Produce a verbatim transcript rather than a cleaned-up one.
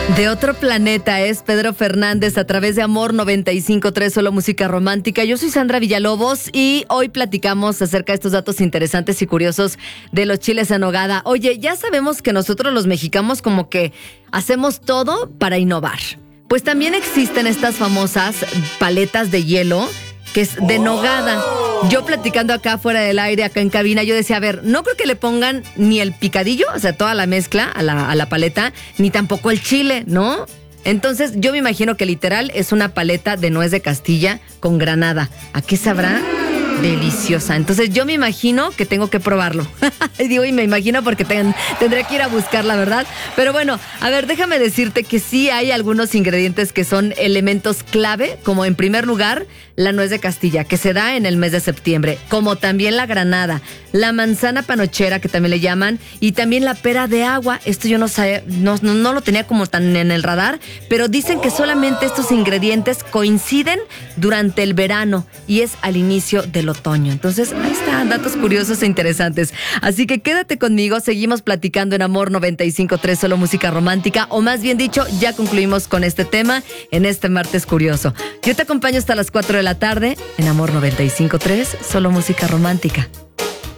De otro planeta es Pedro Fernández a través de Amor noventa y cinco punto tres, solo música romántica. Yo soy Sandra Villalobos y hoy platicamos acerca de estos datos interesantes y curiosos de los chiles en nogada. Oye, ya sabemos que nosotros los mexicanos como que hacemos todo para innovar. Pues también existen estas famosas paletas de hielo que es de nogada. Yo platicando acá fuera del aire, acá en cabina, yo decía, a ver, no creo que le pongan ni el picadillo, o sea, toda la mezcla a la, a la paleta, ni tampoco el chile, ¿no? Entonces, yo me imagino que literal es una paleta de nuez de Castilla con granada. ¿A qué sabrá? Deliciosa. Entonces, yo me imagino que tengo que probarlo. Digo, y me imagino porque ten, tendré que ir a buscarla, ¿verdad? Pero bueno, a ver, déjame decirte que sí hay algunos ingredientes que son elementos clave, como en primer lugar, la nuez de Castilla, que se da en el mes de septiembre, como también la granada, la manzana panochera, que también le llaman, y también la pera de agua. Esto yo no sabía, no, no, no lo tenía como tan en el radar, pero dicen que solamente estos ingredientes coinciden durante el verano y es al inicio del otoño. Entonces, ahí están datos curiosos e interesantes. Así que quédate conmigo, seguimos platicando en Amor noventa y cinco punto tres, solo música romántica, o más bien dicho, ya concluimos con este tema en este martes curioso. Yo te acompaño hasta las cuatro de la tarde en Amor noventa y cinco punto tres, solo música romántica.